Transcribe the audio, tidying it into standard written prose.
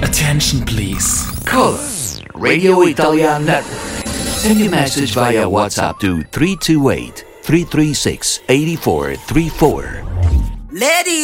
Attention please. Call us, Radio Italia Network. Send your message via WhatsApp to 328 336 8434. Ladies!